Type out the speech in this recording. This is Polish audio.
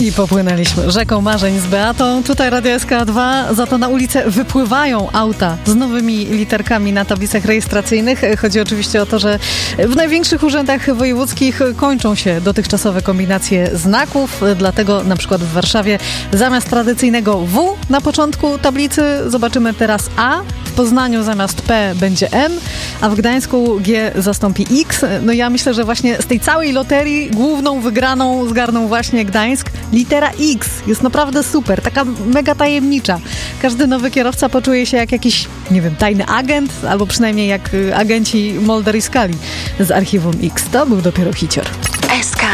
I popłynęliśmy rzeką marzeń z Beatą. Tutaj Radio SK2, za to na ulicę wypływają auta z nowymi literkami na tablicach rejestracyjnych. Chodzi oczywiście o to, że w największych urzędach wojewódzkich kończą się dotychczasowe kombinacje znaków, dlatego na przykład w Warszawie zamiast tradycyjnego W na początku tablicy zobaczymy teraz A, w Poznaniu zamiast P będzie M, a w Gdańsku G zastąpi X. No ja myślę, że właśnie z tej całej loterii główną wygraną zgarnął właśnie Gdańsk. Litera X jest naprawdę super, taka mega tajemnicza. Każdy nowy kierowca poczuje się jak jakiś, nie wiem, tajny agent, albo przynajmniej jak agenci Mulder i Scully z Archiwum X. To był dopiero hicior. SK